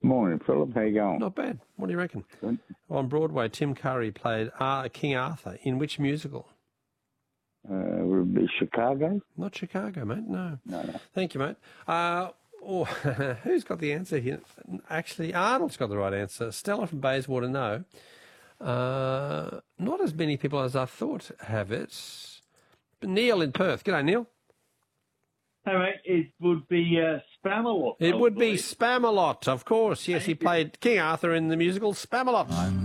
Morning, Philip. How you going? Not bad. What do you reckon? Good. On Broadway, Tim Curry played King Arthur in which musical? Would it be Chicago? Not Chicago, mate. No. No. Thank you, mate. Who's got the answer here? Actually, Arnold's got the right answer. Stella from Bayswater, no. Not as many people as I thought have it. But Neil in Perth. G'day, Neil. Hey, mate, it would be Spamalot. It would be Spamalot, of course. Yes, he played King Arthur in the musical Spamalot.